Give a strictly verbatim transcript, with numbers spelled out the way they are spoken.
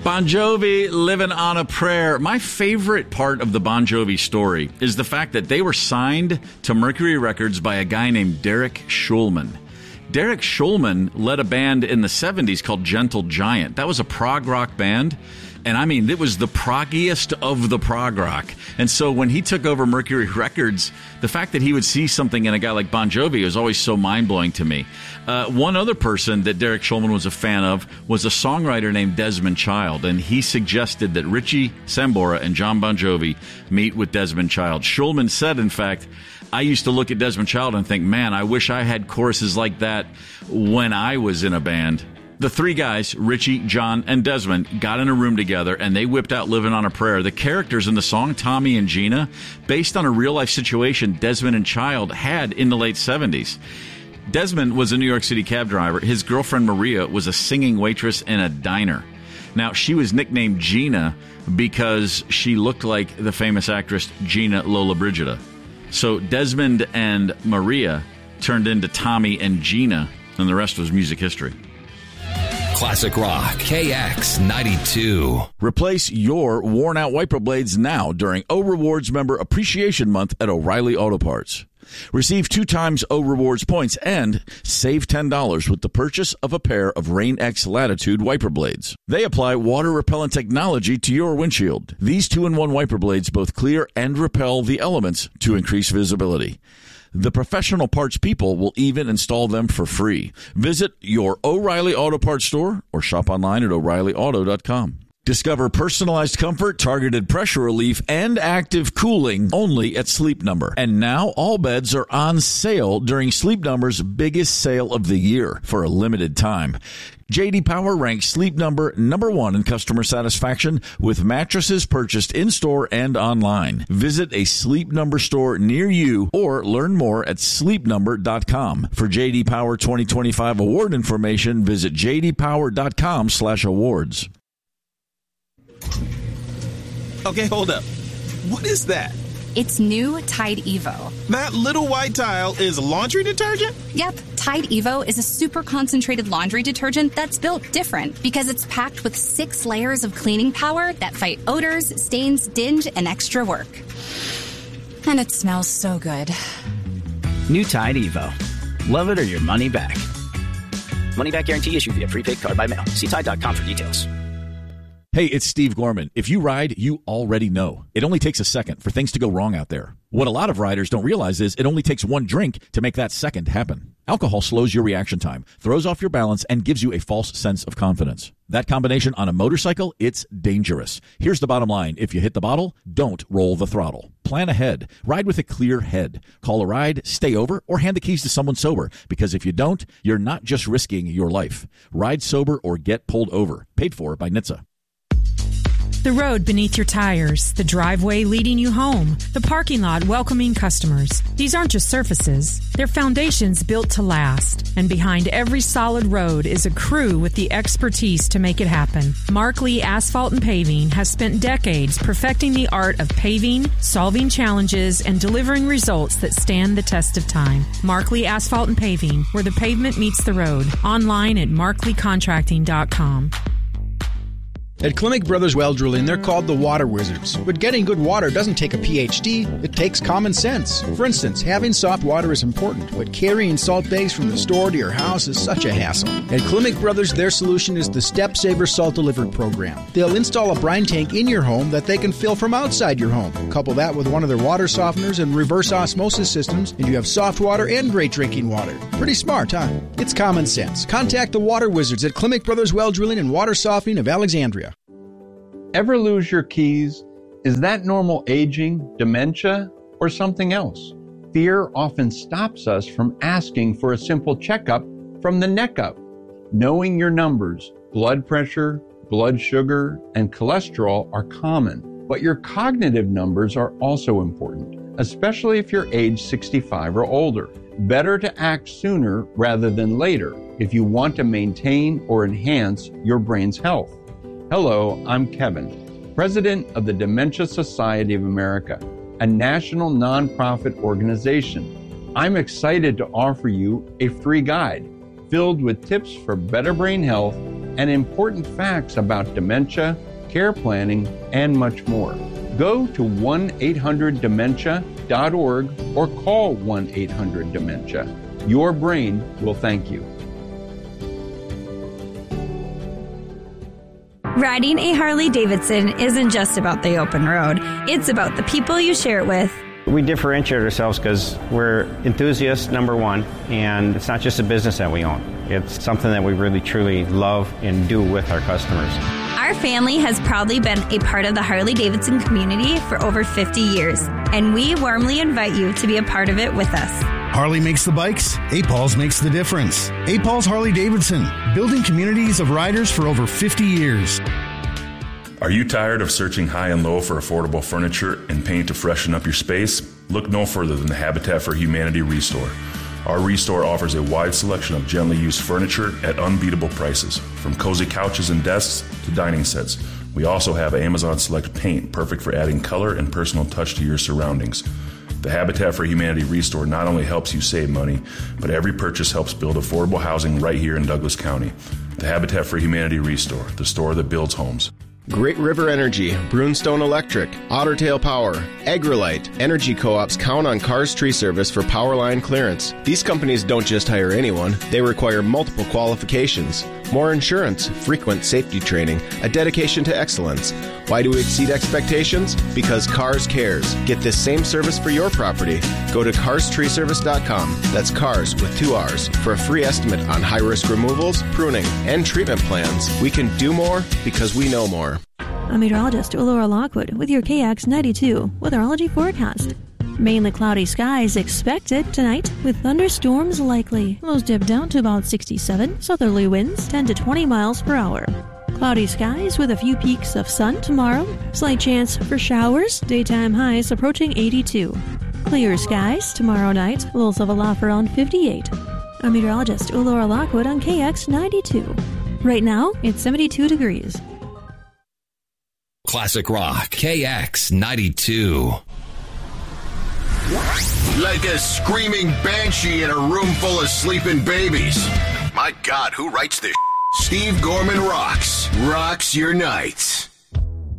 Bon Jovi, Living on a Prayer. My favorite part of the Bon Jovi story is the fact that they were signed to Mercury Records by a guy named Derek Shulman. Derek Shulman led a band in the seventies called Gentle Giant. That was a prog rock band. And I mean, it was the proggiest of the prog rock. And so when he took over Mercury Records, the fact that he would see something in a guy like Bon Jovi was always so mind-blowing to me. Uh, one other person that Derek Shulman was a fan of was a songwriter named Desmond Child, and he suggested that Richie Sambora and John Bon Jovi meet with Desmond Child. Shulman said, in fact, I used to look at Desmond Child and think, man, I wish I had choruses like that when I was in a band. The three guys, Richie, John, and Desmond, got in a room together, and they whipped out Living on a Prayer. The characters in the song, Tommy and Gina, based on a real-life situation Desmond and Child had in the late seventies. Desmond was a New York City cab driver. His girlfriend, Maria, was a singing waitress in a diner. Now, she was nicknamed Gina because she looked like the famous actress Gina Lollobrigida. So Desmond and Maria turned into Tommy and Gina, and the rest was music history. Classic Rock, K X ninety-two. Replace your worn-out wiper blades now during O Rewards Member Appreciation Month at O'Reilly Auto Parts. Receive two times O Rewards points and save ten dollars with the purchase of a pair of Rain-X Latitude wiper blades. They apply water-repellent technology to your windshield. These two-in-one wiper blades both clear and repel the elements to increase visibility. The professional parts people will even install them for free. Visit your O'Reilly Auto Parts store or shop online at O'Reilly Auto dot com. Discover personalized comfort, targeted pressure relief, and active cooling only at Sleep Number. And now all beds are on sale during Sleep Number's biggest sale of the year for a limited time. J D Power ranks Sleep Number number one in customer satisfaction with mattresses purchased in-store and online. Visit a Sleep Number store near you or learn more at sleep number dot com. For J D Power twenty twenty-five award information, visit j d power dot com slash awards. Okay, hold up. What is that? It's new Tide Evo. That little white tile is laundry detergent? Yep, Tide Evo is a super concentrated laundry detergent that's built different because it's packed with six layers of cleaning power that fight odors, stains, dinge, and extra work. And it smells so good. New Tide Evo. Love it or your money back. Money back guarantee issued via prepaid card by mail. See Tide dot com for details. Hey, it's Steve Gorman. If you ride, you already know. It only takes a second for things to go wrong out there. What a lot of riders don't realize is it only takes one drink to make that second happen. Alcohol slows your reaction time, throws off your balance, and gives you a false sense of confidence. That combination on a motorcycle, it's dangerous. Here's the bottom line. If you hit the bottle, don't roll the throttle. Plan ahead. Ride with a clear head. Call a ride, stay over, or hand the keys to someone sober. Because if you don't, you're not just risking your life. Ride sober or get pulled over. Paid for by N H T S A. The road beneath your tires, the driveway leading you home, the parking lot welcoming customers. These aren't just surfaces. They're foundations built to last. And behind every solid road is a crew with the expertise to make it happen. Mark Lee Asphalt and Paving has spent decades perfecting the art of paving, solving challenges, and delivering results that stand the test of time. Mark Lee Asphalt and Paving, where the pavement meets the road. Online at mark lee contracting dot com. At Clinic Brothers Well Drilling, they're called the Water Wizards. But getting good water doesn't take a P H D, it takes common sense. For instance, having soft water is important, but carrying salt bags from the store to your house is such a hassle. At Clinic Brothers, their solution is the Step Saver Salt Delivery Program. They'll install a brine tank in your home that they can fill from outside your home. Couple that with one of their water softeners and reverse osmosis systems, and you have soft water and great drinking water. Pretty smart, huh? It's common sense. Contact the Water Wizards at Clinic Brothers Well Drilling and Water Softening of Alexandria. Ever lose your keys? Is that normal aging, dementia, or something else? Fear often stops us from asking for a simple checkup from the neck up. Knowing your numbers, blood pressure, blood sugar, and cholesterol are common, but your cognitive numbers are also important, especially if you're age sixty-five or older. Better to act sooner rather than later if you want to maintain or enhance your brain's health. Hello, I'm Kevin, President of the Dementia Society of America, a national nonprofit organization. I'm excited to offer you a free guide filled with tips for better brain health and important facts about dementia, care planning, and much more. Go to one eight hundred dementia dot org or call one eight hundred dementia. Your brain will thank you. Riding a Harley-Davidson isn't just about the open road. It's about the people you share it with. We differentiate ourselves because we're enthusiasts, number one, and it's not just a business that we own. It's something that we really, truly love and do with our customers. Our family has proudly been a part of the Harley-Davidson community for over fifty years, and we warmly invite you to be a part of it with us. Harley makes the bikes, A P A Ls makes the difference. A P A Ls Harley-Davidson, building communities of riders for over fifty years. Are you tired of searching high and low for affordable furniture and paint to freshen up your space? Look no further than the Habitat for Humanity Restore. Our Restore offers a wide selection of gently used furniture at unbeatable prices, from cozy couches and desks to dining sets. We also have Amazon Select paint, perfect for adding color and personal touch to your surroundings. The Habitat for Humanity Restore not only helps you save money, but every purchase helps build affordable housing right here in Douglas County. The Habitat for Humanity Restore, the store that builds homes. Great River Energy, Brunstone Electric, Ottertail Power, Agrilite, Energy Co-ops count on Cars Tree Service for power line clearance. These companies don't just hire anyone, they require multiple qualifications. More insurance, frequent safety training, a dedication to excellence. Why do we exceed expectations? Because Cars cares. Get this same service for your property. Go to cars tree service dot com. That's cars with two R's. For a free estimate on high-risk removals, pruning, and treatment plans. We can do more because we know more. I'm meteorologist Laura Lockwood with your K X ninety-two weatherology forecast. Mainly cloudy skies expected tonight with thunderstorms likely. Lows dip down to about sixty-seven. Southerly winds ten to twenty miles per hour. Cloudy skies with a few peaks of sun tomorrow. Slight chance for showers. Daytime highs approaching eighty-two. Clear skies tomorrow night. Lows of a low around fifty-eight. I'm meteorologist Laura Lockwood on K X ninety-two. Right now, it's seventy-two degrees. Classic Rock, K X ninety-two. Like a screaming banshee in a room full of sleeping babies. My God, who writes this? Steve Gorman rocks. Rocks your nights.